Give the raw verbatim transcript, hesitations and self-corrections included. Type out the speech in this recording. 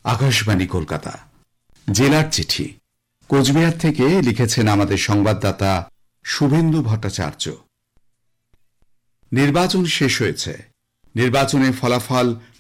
আকাশবাণী কলকাতা জেলার চিঠি কোচবিহার থেকে লিখেছেন আমাদের সংবাদদাতা শুভেন্দু ভট্টাচার্য। নির্বাচন শেষ হয়েছে। নির্বাচনের ফলাফল